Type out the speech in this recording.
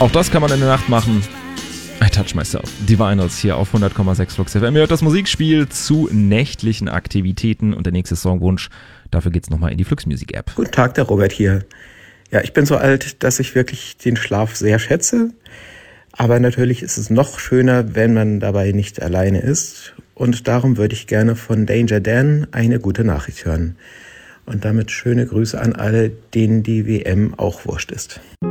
Auch das kann man in der Nacht machen. I touch myself. Divinyls hier auf 100,6 Flux FM. Ihr hört das Musikspiel zu nächtlichen Aktivitäten und der nächste Songwunsch, dafür geht's nochmal in die Flux Music App. Guten Tag, der Robert hier. Ja, ich bin so alt, dass ich wirklich den Schlaf sehr schätze. Aber natürlich ist es noch schöner, wenn man dabei nicht alleine ist. Und darum würde ich gerne von Danger Dan eine gute Nachricht hören. Und damit schöne Grüße an alle, denen die WM auch wurscht ist.